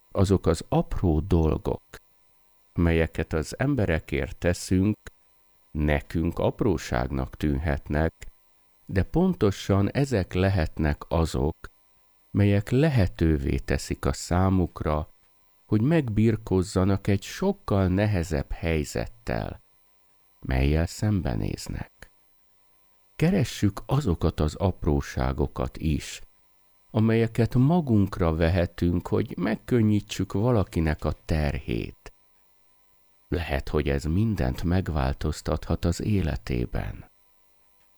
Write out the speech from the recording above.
azok az apró dolgok, melyeket az emberekért teszünk, nekünk apróságnak tűnhetnek, de pontosan ezek lehetnek azok, melyek lehetővé teszik a számukra, hogy megbirkózzanak egy sokkal nehezebb helyzettel, mellyel szembenéznek. Keressük azokat az apróságokat is, amelyeket magunkra vehetünk, hogy megkönnyítsük valakinek a terhét. Lehet, hogy ez mindent megváltoztathat az életében.